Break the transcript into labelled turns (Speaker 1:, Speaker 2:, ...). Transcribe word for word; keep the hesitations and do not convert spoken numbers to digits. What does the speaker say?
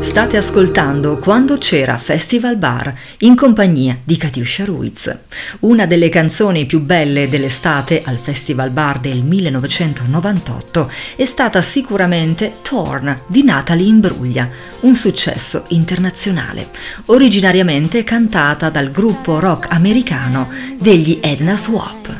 Speaker 1: State ascoltando Quando c'era Festival Bar in compagnia di Katiuscia Ruiz. Una delle canzoni più belle dell'estate al Festival Bar del millenovecentonovantotto è stata sicuramente Torn di Natalie Imbruglia, un successo internazionale, originariamente cantata dal gruppo rock americano degli Edna Swap.